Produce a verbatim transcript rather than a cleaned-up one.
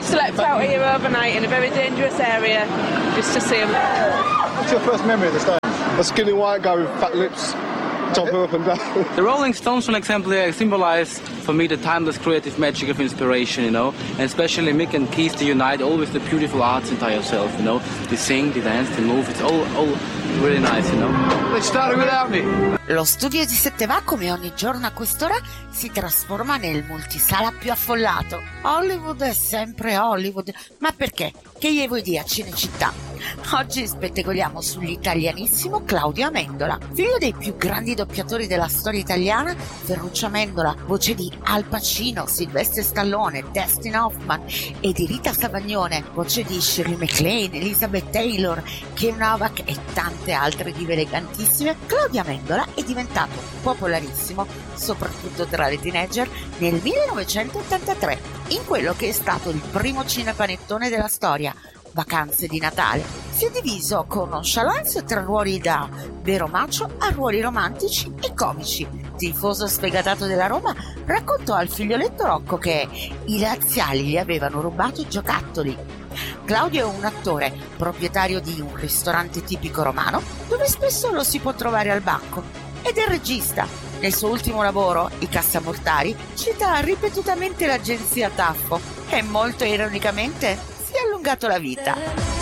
slept out here overnight in a very dangerous area just to see them. What's your first memory of the Stones? A skinny white guy with fat lips. Jumping up and down. The Rolling Stones, for example, they symbolize for me the timeless creative magic of inspiration, you know, and especially Mick and Keith, they unite all with the beautiful arts into yourself, you know. They sing, they dance, they move, it's all, all really nice, you know. They started without me. Lo studio di Sette Va, come ogni giorno a quest'ora, si trasforma nel multisala più affollato. Hollywood è sempre Hollywood, ma perché? Che gli vuoi dire a Cinecittà? Oggi spettacoliamo sull'italianissimo Claudio Amendola, figlio dei più grandi doppiatori della storia italiana. Ferruccio Amendola, voce di Al Pacino, Sylvester Stallone, Dustin Hoffman, e di Rita Savagnone, voce di Shirley MacLaine, Elizabeth Taylor, Kim Novak e tante altre dive elegantissime. Claudio Amendola è diventato popolarissimo soprattutto tra le teenager nel millenovecentottantatré in quello che è stato il primo cinepanettone della storia, Vacanze di Natale. Si è diviso con nonchalance tra ruoli da vero macio a ruoli romantici e comici. Tifoso sfegatato della Roma, raccontò al figlioletto Rocco che i laziali gli avevano rubato i giocattoli. Claudio è un attore, proprietario di un ristorante tipico romano, dove spesso lo si può trovare al banco, ed è regista. Nel suo ultimo lavoro, I Cassamortari, cita ripetutamente l'agenzia Taffo e molto ironicamente si è allungato la vita.